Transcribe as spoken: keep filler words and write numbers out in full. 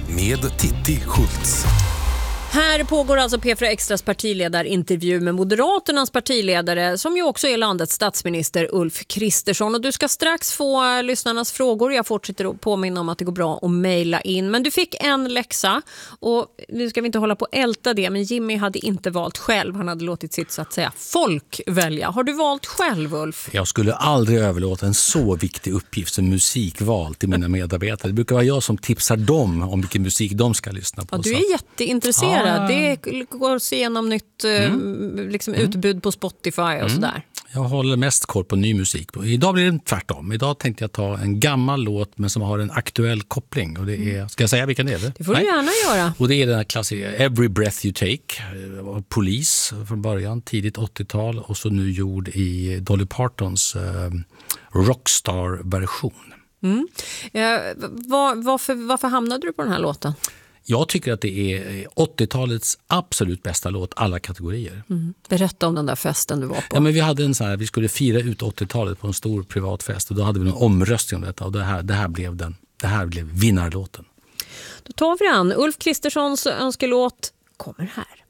med Titti Schultz. Här pågår alltså P fyra Extras partiledarintervju med Moderaternas partiledare som ju också är landets statsminister Ulf Kristersson. Och du ska strax få lyssnarnas frågor. Jag fortsätter att påminna om att det går bra att mejla in. Men du fick en läxa och nu ska vi inte hålla på att älta det. Men Jimmy hade inte valt själv. Han hade låtit sitt så att säga folk välja. Har du valt själv, Ulf? Jag skulle aldrig överlåta en så viktig uppgift som musikval till mina medarbetare. Det brukar vara jag som tipsar dem om vilken musik de ska lyssna på. Ja, du är jätteintresserad. Ah. Det går att se igenom nytt mm. liksom, utbud på Spotify och mm. sådär. Jag håller mest koll på ny musik. Idag blir det tvärtom. Idag tänkte jag ta en gammal låt men som har en aktuell koppling. Och det är, ska jag säga vilken det är? Det får du gärna göra. Och det är den här klassiska Every Breath You Take. Police från början, tidigt åttiotal. Och så nu gjord i Dolly Partons eh, Rockstar-version. Mm. Eh, var, varför, varför hamnade du på den här låten? Jag tycker att det är åttiotalets absolut bästa låt, alla kategorier. Mm. Berätta om den där festen du var på. Ja, men vi hade en så här, vi skulle fira ut åttiotalet på en stor privat fest och då hade vi en omröstning om detta och det här, det här blev den, det här blev vinnarlåten. Då tar vi den. Ulf Kristerssons önskelåt kommer här.